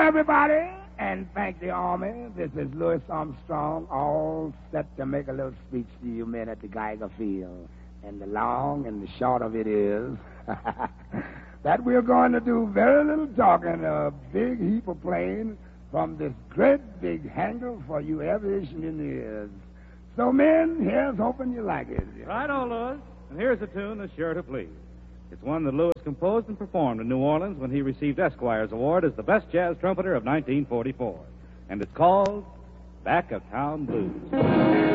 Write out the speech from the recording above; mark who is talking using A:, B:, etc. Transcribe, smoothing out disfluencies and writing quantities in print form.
A: everybody, and thank the Army. This is Louis Armstrong, all set to make a little speech to you men at the Geiger Field. And the long and the short of it is that we're going to do very little talking, a big heap of playing from this great big hangar for you aviation engineers. So, men, here's hoping you like it.
B: Right on, Louis. And here's a tune that's sure to please. It's one that Louis composed and performed in New Orleans when he received Esquire's Award as the best jazz trumpeter of 1944. And it's called Back of Town Blues.